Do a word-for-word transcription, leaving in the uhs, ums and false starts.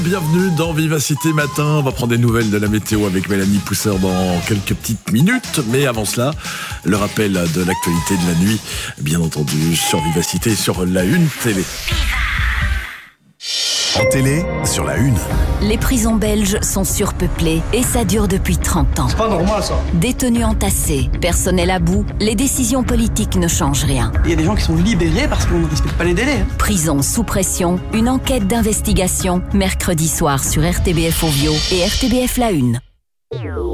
Bienvenue dans Vivacité Matin. On va prendre des nouvelles de la météo avec Mélanie Pousseur dans quelques petites minutes. Mais avant cela, le rappel de l'actualité de la nuit, bien entendu, sur Vivacité, sur la Une télé. En télé, sur la Une. Les prisons belges sont surpeuplées et ça dure depuis trente ans. C'est pas normal ça. Détenus entassés, personnel à bout, les décisions politiques ne changent rien. Il y a des gens qui sont libérés parce qu'on ne respecte pas les délais. Hein. Prison sous pression, une enquête d'investigation, mercredi soir sur R T B F Ovio et R T B F La Une.